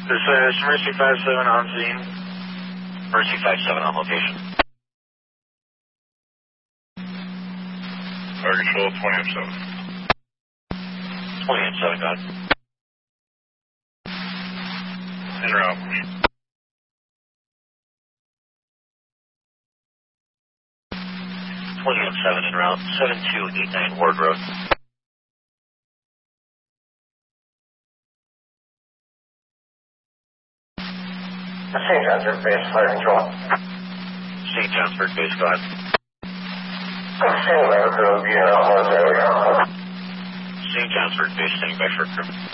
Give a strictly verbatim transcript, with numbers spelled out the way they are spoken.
This is Mercy five seven on scene. Mercy five seven on location. Fire control twenty M seven. twenty M seven, got it. In route. twenty M seven en route, seven two eight nine Ward Road. Saint Johnsburg Base, fire control. Saint Johnsburg Base, go ahead. Saint Johnsburg Base, standing by for crew. Saint Johnsburg Base, standing by for crew.